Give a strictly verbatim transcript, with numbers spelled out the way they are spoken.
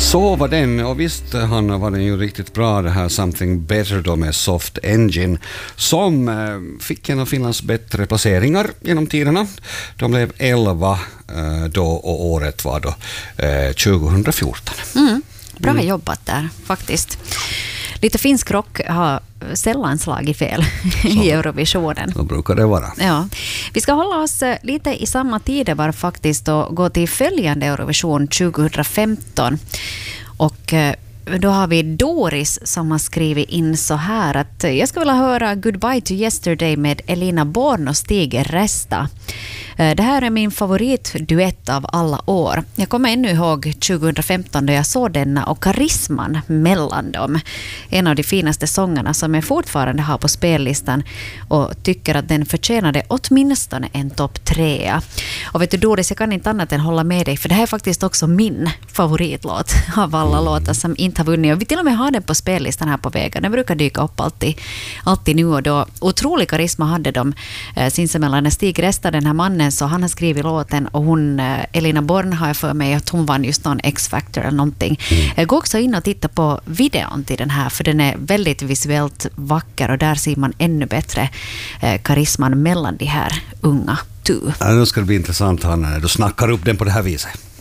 Så var den, och visst Hanna var den ju riktigt bra, det här Something Better då med Soft Engine, som eh, fick en av Finlands bättre placeringar genom tiderna. De blev elva eh, då, och året var då eh, tjugohundrafjorton. Mm, bra Mm. jobbat där faktiskt. Lite finsk rock har sällan slagit fel i Eurovisionen. Så brukar det vara. Ja. Vi ska hålla oss lite i samma tidevarv faktiskt och gå till följande Eurovision tjugohundrafemton. Och då har vi Doris som har skrivit in så här att jag skulle vilja höra Goodbye to Yesterday med Elina Born och Stig Resta. Det här är min favoritduett av alla år. Jag kommer ännu ihåg tjugohundrafemton då jag såg denna och karisman mellan dem. En av de finaste sångerna som jag fortfarande har på spellistan och tycker att den förtjänade åtminstone en topp trea. Och vet du Doris, jag kan inte annat än hålla med dig, för det här är faktiskt också min favoritlåt av alla låtar som inte har vunnit. Och vi till och med har den på spellistan här på vägen. Den brukar dyka upp alltid, alltid nu och då. Otrolig karisma hade de eh, sinsemellan. När Stig Resta, den här mannen, så han har skrivit låten och hon, Elina Born har jag för mig att hon vann just någon X-Factor eller någonting. Mm. Gå också in och titta på videon till den här, för den är väldigt visuellt vacker och där ser man ännu bättre eh, karisman mellan de här unga tu. Ja, nu ska det bli intressant Hanna när du snackar upp den på det här viset.